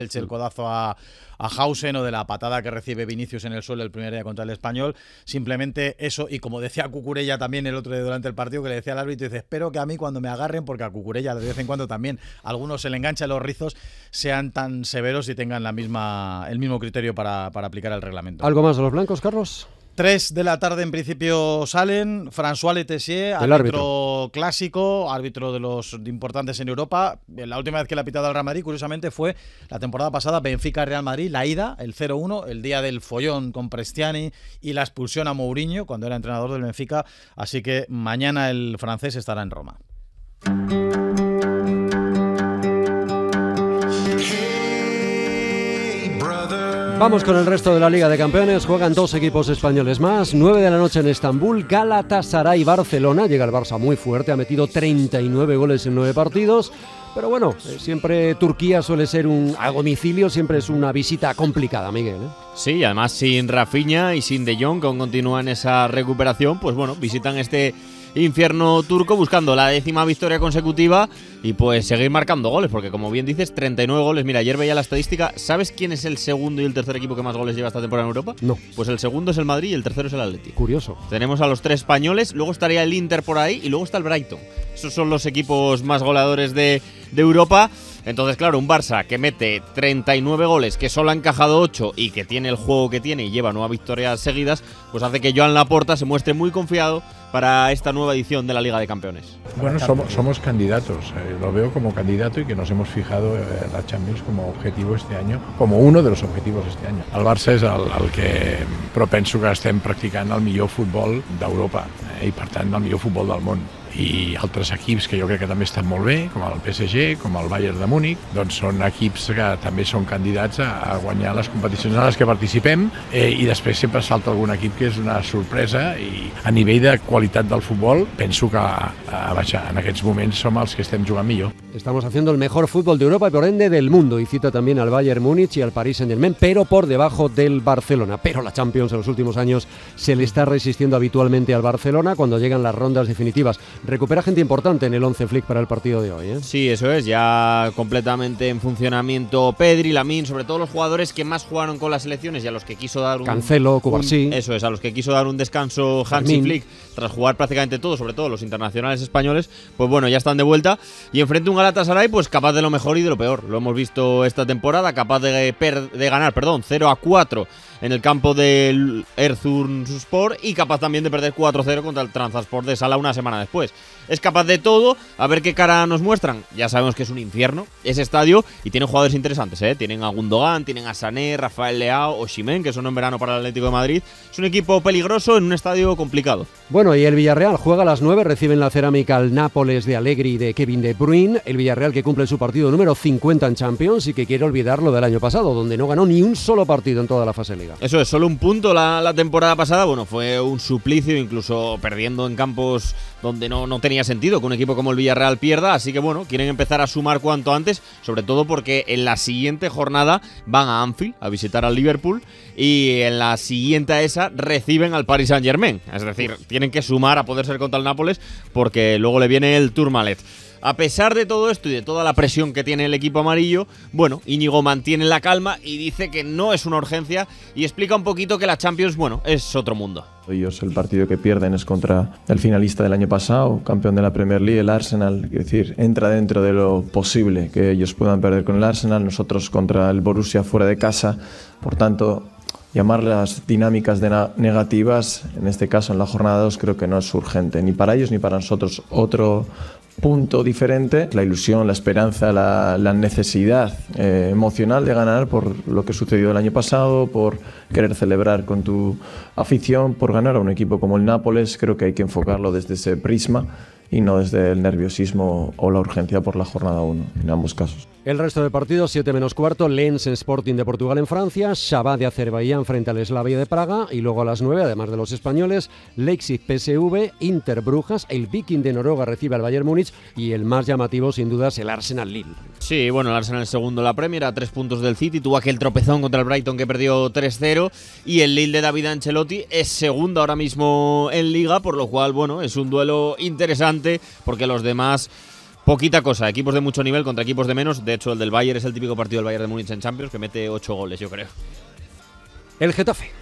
el codazo a Hausen o de la patada que recibe Vinicius en el suelo el primer día contra el Español. Simplemente eso, y como decía Cucurella también el otro día durante el partido, que le decía al árbitro, dice, espero que a mí cuando me agarren, porque a Cucurella de vez en cuando también algunos se le enganchan los rizos, sean tan severos y tengan el mismo criterio para aplicar el reglamento. ¿Algo más de los blancos, Carlos? 3 de la tarde en principio salen. François Letessier, árbitro clásico, árbitro de los importantes en Europa. La última vez que le ha pitado al Real Madrid, curiosamente, fue la temporada pasada, Benfica-Real Madrid, la ida, el 0-1, el día del follón con Prestiani y la expulsión a Mourinho cuando era entrenador del Benfica. Así que mañana el francés estará en Roma. Vamos con el resto de la Liga de Campeones. Juegan 2 equipos españoles más. 9 de la noche en Estambul. Galatasaray-Barcelona. Llega el Barça muy fuerte. Ha metido 39 goles en 9 partidos. Pero bueno, siempre Turquía suele ser a domicilio, siempre es una visita complicada, Miguel, ¿eh? Sí, además sin Rafinha y sin De Jong, que aún continúan esa recuperación, pues bueno, visitan este infierno turco buscando la 10ª victoria consecutiva y pues seguir marcando goles, porque como bien dices, 39 goles. Mira, ayer veía la estadística. ¿Sabes quién es el segundo y el tercer equipo que más goles lleva esta temporada en Europa? No. Pues el segundo es el Madrid y el tercero es el Atleti. Curioso. Tenemos a los 3 españoles, luego estaría el Inter por ahí y luego está el Brighton. Esos son los equipos más goleadores de Europa. Entonces, claro, un Barça que mete 39 goles, que solo ha encajado 8 y que tiene el juego que tiene y lleva 9 victorias seguidas, pues hace que Joan Laporta se muestre muy confiado para esta nueva edición de la Liga de Campeones. Bueno, somos candidatos, lo veo como candidato y que nos hemos fijado la Champions como objetivo este año, como uno de los objetivos este año. El Barça és el que propenso que estem practicant el millor futbol d'Europa i per tant el millor futbol del món. I altres equips que jo crec que també estan molt bé, com el PSG, com el Bayern de Múnich, doncs són equips que també són candidats a guanyar les competicions en les que participem i després sempre salta algun equip que és una sorpresa i a nivell de qualitat del futbol penso que en aquests moments som els que estem jugant millor. Estamos haciendo el mejor fútbol de Europa y por ende del mundo, y cita también al Bayern Múnich y al Paris Saint-Germain, pero por debajo del Barcelona. Pero la Champions en los últimos años se le está resistiendo habitualmente al Barcelona cuando llegan las rondas definitivas. Recupera gente importante en el 11 Flick para el partido de hoy, ¿eh? Sí, eso es, ya completamente en funcionamiento Pedri, Lamine, sobre todo los jugadores que más jugaron con las selecciones y a los que quiso dar Cancelo, Cubarsí. Eso es, a los que quiso dar un descanso Hansi Flick tras jugar prácticamente todo, sobre todo los internacionales españoles, pues bueno, ya están de vuelta y enfrente un Galatasaray pues capaz de lo mejor y de lo peor. Lo hemos visto esta temporada, capaz de ganar 0-4 en el campo del Erzurumspor y capaz también de perder 4-0 contra el Trabzonspor de Sala una semana después. Es capaz de todo, a ver qué cara nos muestran. Ya sabemos que es un infierno ese estadio y tienen jugadores interesantes, ¿eh? Tienen a Gundogan, tienen a Sané, Rafael Leao, Osimhen, que son en verano para el Atlético de Madrid. Es un equipo peligroso en un estadio complicado. Bueno, y el Villarreal juega a las 9, reciben la cerámica al Nápoles de Allegri y de Kevin De Bruyne. El Villarreal que cumple su partido número 50 en Champions y que quiere olvidar lo del año pasado, donde no ganó ni un solo partido en toda la fase Liga. Eso es, solo un punto la temporada pasada. Bueno, fue un suplicio, incluso perdiendo en campos donde no tenía sentido que un equipo como el Villarreal pierda, así que bueno, quieren empezar a sumar cuanto antes, sobre todo porque en la siguiente jornada van a Anfield a visitar al Liverpool y en la siguiente a esa reciben al Paris Saint-Germain, es decir, tienen que sumar a poder ser contra el Nápoles porque luego le viene el Tourmalet. A pesar de todo esto y de toda la presión que tiene el equipo amarillo, bueno, Íñigo mantiene la calma y dice que no es una urgencia y explica un poquito que la Champions, bueno, es otro mundo. Ellos el partido que pierden es contra el finalista del año pasado, campeón de la Premier League, el Arsenal. Es decir, entra dentro de lo posible que ellos puedan perder con el Arsenal, nosotros contra el Borussia fuera de casa. Por tanto, llamar las dinámicas negativas, en este caso en la jornada 2, creo que no es urgente, ni para ellos ni para nosotros. Otro punto diferente, la ilusión, la esperanza, la necesidad emocional de ganar por lo que sucedió el año pasado, por querer celebrar con tu afición, por ganar a un equipo como el Nápoles. Creo que hay que enfocarlo desde ese prisma y no desde el nerviosismo o la urgencia por la jornada 1, en ambos casos. El resto de partidos, 7 menos cuarto, Lens Sporting de Portugal en Francia, Shabab de Azerbaiyán frente al Slavia de Praga y luego a las 9, además de los españoles, Leipzig PSV, Inter Brujas, el Viking de Noruega recibe al Bayern Múnich y el más llamativo sin duda es el Arsenal Lille. Sí, bueno, el Arsenal segundo en la Premier a 3 puntos del City, tuvo aquel tropezón contra el Brighton que perdió 3-0 y el Lille de David Ancelotti es segundo ahora mismo en Liga, por lo cual, bueno, es un duelo interesante porque los demás poquita cosa. Equipos de mucho nivel contra equipos de menos. De hecho, el del Bayern es el típico partido del Bayern de Múnich en Champions, que mete 8 goles, yo creo. El Getafe.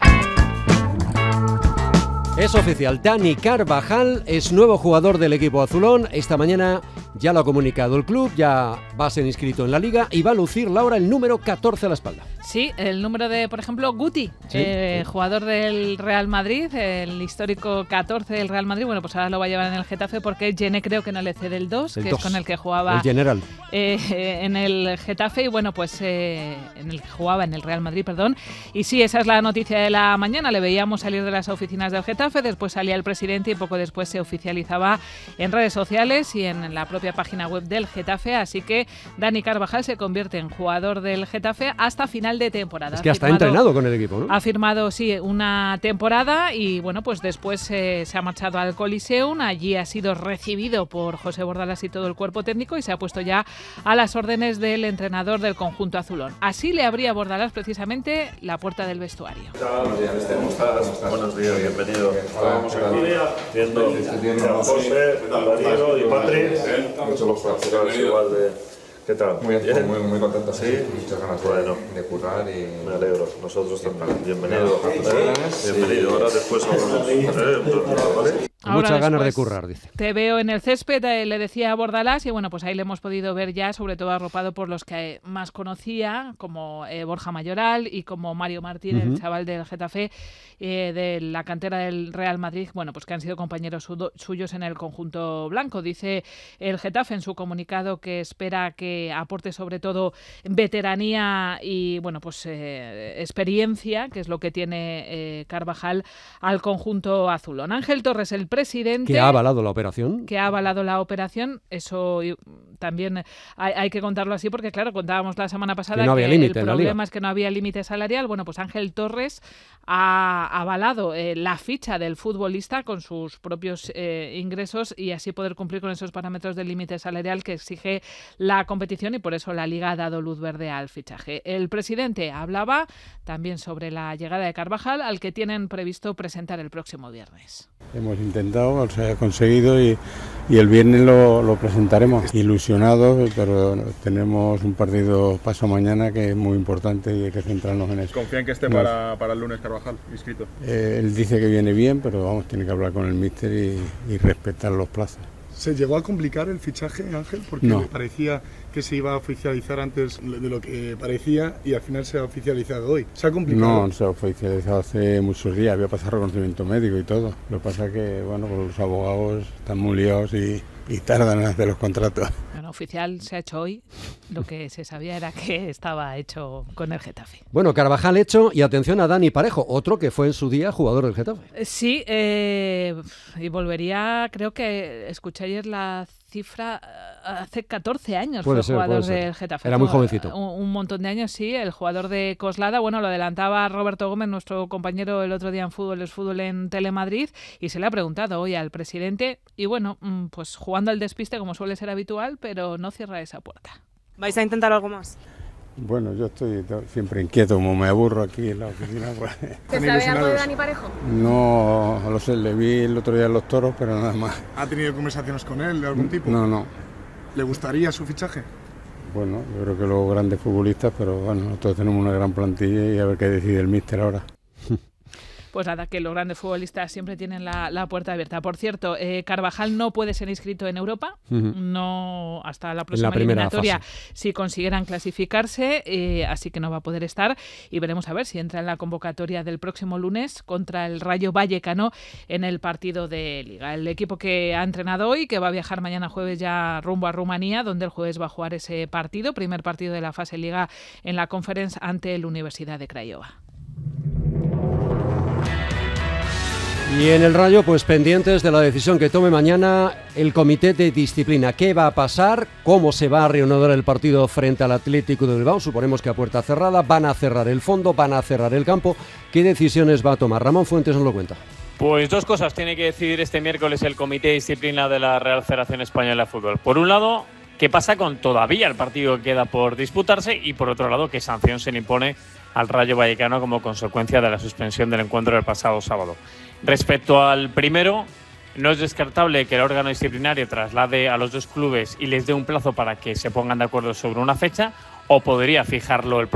Es oficial, Dani Carvajal es nuevo jugador del equipo azulón. Esta mañana ya lo ha comunicado el club, ya va a ser inscrito en la Liga y va a lucir Laura el número 14 a la espalda. Sí, el número de, por ejemplo, Guti, sí. Jugador del Real Madrid, el histórico 14 del Real Madrid. Bueno, pues ahora lo va a llevar en el Getafe porque Gene creo que no le cede el 2, que es con el que jugaba el general. En el Getafe y bueno, pues en el que jugaba en el Real Madrid, perdón. Y sí, esa es la noticia de la mañana. Le veíamos salir de las oficinas del Getafe, después salía el presidente y poco después se oficializaba en redes sociales y en la propia página web del Getafe. Así que Dani Carvajal se convierte en jugador del Getafe hasta final de temporada. Es que hasta ha entrenado con el equipo, ¿no? Ha firmado, sí, una temporada y bueno, pues después se ha marchado al Coliseum. Allí ha sido recibido por José Bordalás y todo el cuerpo técnico y se ha puesto ya a las órdenes del entrenador del conjunto azulón. Así le abría Bordalás precisamente la puerta del vestuario. Buenos días, buenos días, bienvenido. Estábamos aquí viendo a José, Darío y Patri. Igual de... ¿Qué tal? Muy contento, ¿sí? Muchas ganas de currar y... Me alegro, nosotros también. Bienvenido. Bienvenido. Ahora después ¿vale? Muchas ganas de currar, dice. Te veo en el césped, le decía a Bordalás, y bueno, pues ahí le hemos podido ver ya, sobre todo arropado por los que más conocía, como Borja Mayoral y como Mario Martín, el chaval del Getafe, de la cantera del Real Madrid, bueno, pues que han sido compañeros suyos en el conjunto blanco. Dice el Getafe en su comunicado que espera que aporte sobre todo veteranía y, bueno, pues experiencia, que es lo que tiene Carvajal al conjunto azulón. Ángel Torres, el presidente... Que ha avalado la operación. Que ha avalado la operación. Eso también hay que contarlo así porque, claro, contábamos la semana pasada que no había límite el problema es que no había límite salarial. Bueno, pues Ángel Torres ha avalado la ficha del futbolista con sus propios ingresos y así poder cumplir con esos parámetros del límite salarial que exige la competición y por eso la Liga ha dado luz verde al fichaje. El presidente hablaba también sobre la llegada de Carvajal, al que tienen previsto presentar el próximo viernes. Hemos intentado, se ha conseguido y el viernes lo presentaremos. Ilusionados, pero tenemos un partido paso mañana que es muy importante y hay que centrarnos en eso. ¿Confían que esté para el lunes Carvajal inscrito? Él dice que viene bien, pero vamos, tiene que hablar con el míster y respetar los plazos. ¿Se llegó a complicar el fichaje, Ángel? Porque no. Parecía que se iba a oficializar antes de lo que parecía y al final se ha oficializado hoy. ¿Se ha complicado? No, se ha oficializado hace muchos días, había pasado reconocimiento médico y todo. Lo que pasa es que, bueno, pues los abogados están muy liados y tardan en hacer los contratos. Bueno, oficial se ha hecho hoy. Lo que se sabía era que estaba hecho con el Getafe. Bueno, Carvajal hecho y atención a Dani Parejo, otro que fue en su día jugador del Getafe. Sí, y volvería, creo que escuché ayer la cifra, hace 14 años fue jugador del Getafe. Era muy jovencito. Un montón de años, sí, el jugador de Coslada. Bueno, lo adelantaba Roberto Gómez, nuestro compañero el otro día en Fútbol en Telemadrid, y se le ha preguntado hoy al presidente, y bueno, pues jugando al despiste como suele ser habitual, pero no cierra esa puerta. ¿Vais a intentar algo más? Bueno, yo estoy siempre inquieto, como me aburro aquí en la oficina. Pues. ¿Se sabe algo de Dani Parejo? No lo sé, le vi el otro día en Los Toros, pero nada más. ¿Ha tenido conversaciones con él de algún tipo? No. ¿Le gustaría su fichaje? Bueno, yo creo que los grandes futbolistas, pero bueno, nosotros tenemos una gran plantilla y a ver qué decide el míster ahora. Pues nada, que los grandes futbolistas siempre tienen la puerta abierta. Por cierto, Carvajal no puede ser inscrito en Europa, no hasta la próxima eliminatoria si consiguieran clasificarse, así que no va a poder estar y veremos a ver si entra en la convocatoria del próximo lunes contra el Rayo Vallecano en el partido de Liga. El equipo que ha entrenado hoy, que va a viajar mañana jueves ya rumbo a Rumanía, donde el jueves va a jugar ese partido, primer partido de la fase Liga en la Conference ante la Universidad de Craiova. Y en el Rayo, pues pendientes de la decisión que tome mañana el Comité de Disciplina. ¿Qué va a pasar? ¿Cómo se va a reanudar el partido frente al Atlético de Bilbao? Suponemos que a puerta cerrada. ¿Van a cerrar el fondo? ¿Van a cerrar el campo? ¿Qué decisiones va a tomar? Ramón Fuentes nos lo cuenta. Pues dos cosas tiene que decidir este miércoles el Comité de Disciplina de la Real Federación Española de Fútbol. Por un lado, ¿qué pasa con todavía el partido que queda por disputarse? Y por otro lado, ¿qué sanción se le impone al Rayo Vallecano como consecuencia de la suspensión del encuentro del pasado sábado? Respecto al primero, no es descartable que el órgano disciplinario traslade a los dos clubes y les dé un plazo para que se pongan de acuerdo sobre una fecha, o podría fijarlo el